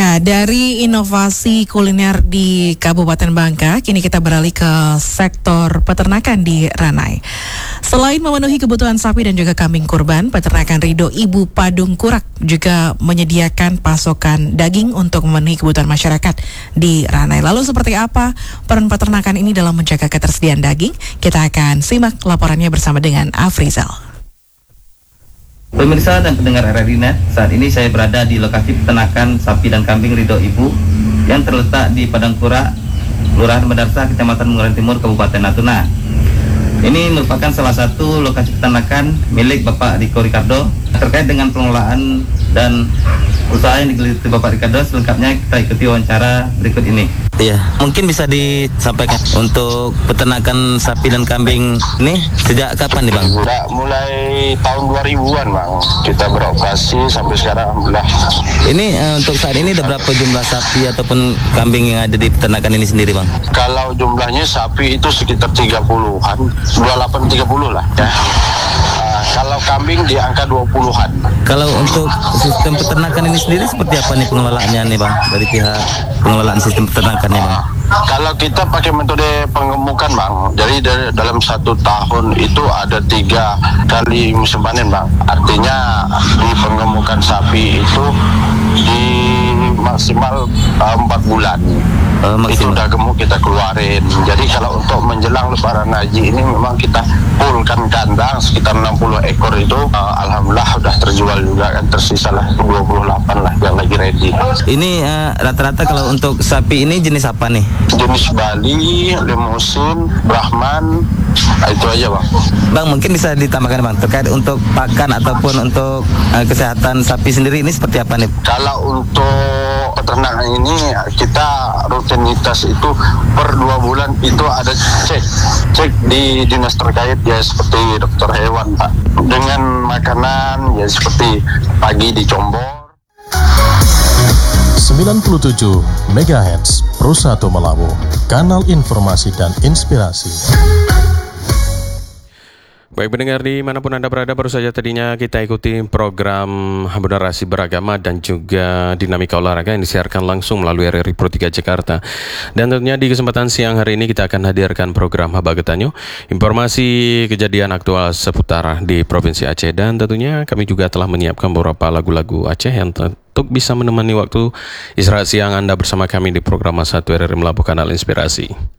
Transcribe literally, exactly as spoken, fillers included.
Nah, dari inovasi kuliner di Kabupaten Bangka, kini kita beralih ke sektor peternakan di Ranai. Selain memenuhi kebutuhan sapi dan juga kambing kurban, peternakan Ridho Ibu Padung Kurak juga menyediakan pasokan daging untuk memenuhi kebutuhan masyarakat di Ranai. Lalu seperti apa peran peternakan ini dalam menjaga ketersediaan daging? Kita akan simak laporannya bersama dengan Afrizal. Pemirsa dan pendengar R R I Net, saat ini saya berada di lokasi peternakan sapi dan kambing Ridho Ibu yang terletak di Padang Kurak, Kelurahan Medarsa, Kecamatan Ungaran Timur, Kabupaten Natuna. Ini merupakan salah satu lokasi peternakan milik Bapak Riko Ricardo. Terkait dengan pengelolaan dan usaha yang digeluti Bapak Ricardo, selengkapnya kita ikuti wawancara berikut ini. Iya, mungkin bisa disampaikan untuk peternakan sapi dan kambing ini sejak kapan nih Bang? Sudah mulai tahun dua ribuan Bang, kita beroperasi sampai sekarang alhamdulillah. Ini uh, untuk saat ini ada berapa jumlah sapi ataupun kambing yang ada di peternakan ini sendiri Bang? Kalau jumlahnya sapi itu sekitar tiga puluhan, dua puluh delapan tiga puluh lah ya. Uh, kalau kambing di angka dua puluhan. Kalau untuk sistem peternakan ini sendiri seperti apa nih pengelolaannya nih Bang? Dari pihak pengelolaan sistem peternakannya Bang? Kalau kita pakai metode pengemukan Bang, jadi dari, dalam satu tahun itu ada tiga kali musim panen Bang. Artinya di pengemukan sapi itu di maksimal uh, empat bulan. Uh, itu udah gemuk kita keluarin. Jadi kalau untuk menjelang Lebaran Haji ini memang kita fullkan kandang sekitar enam puluh ekor itu, uh, alhamdulillah udah terjual juga kan, tersisa lah dua puluh delapan lah yang lagi ready. Ini uh, rata-rata kalau untuk sapi ini jenis apa nih? Jenis Bali, Limousin, Brahman, nah itu aja Bang. Bang, mungkin bisa ditambahkan Bang terkait untuk pakan ataupun untuk uh, kesehatan sapi sendiri ini seperti apa nih? Kalau untuk peternakan ini kita rutinitas itu per dua bulan itu ada cek cek di dinas terkait ya, seperti dokter hewan Pak, dengan makanan ya seperti pagi dicombor. sembilan puluh tujuh megahertz Pro satu Melawu, kanal informasi dan inspirasi. Baik pendengar dimanapun Anda berada, baru saja tadinya kita ikuti program Moderasi Beragama dan juga Dinamika Olahraga yang disiarkan langsung melalui R R I Pro tiga Jakarta. Dan tentunya di kesempatan siang hari ini kita akan hadirkan program Habagetanyo, informasi kejadian aktual seputar di Provinsi Aceh. Dan tentunya kami juga telah menyiapkan beberapa lagu-lagu Aceh yang untuk bisa menemani waktu istirahat siang Anda bersama kami di program satu R R I Melabuh Kanal Inspirasi.